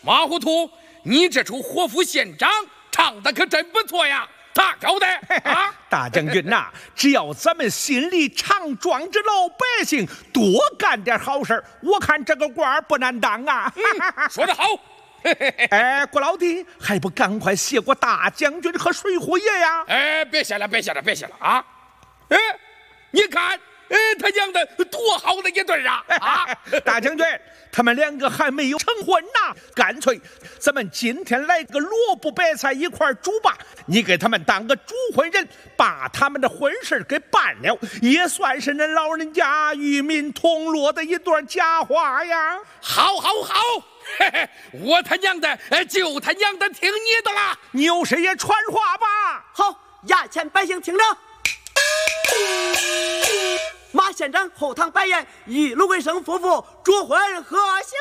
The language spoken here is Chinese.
马糊涂，你这出活福县长唱的可真不错呀，咋搞的啊？ 大将军呐，只要咱们心里常装着老百姓，多干点好事，我看这个官不难当啊。 说得好。 哎，郭老弟，还不赶快谢过大将军和水虎爷呀？ 哎，别谢了啊！哎，你看，他娘的多好的一对啊！啊， 大将军，他们两个还没有成婚呐，干脆咱们今天来个萝卜白菜一块煮吧。你给他们当个主婚人，把他们的婚事给办了，也算是恁老人家与民同乐的一段佳话呀。 好，嘿嘿，我他娘的就他娘的听你的啦！ 牛师爷传话吧。 好，衙前百姓听着。马县长后堂摆宴，与卢桂生夫妇主婚贺喜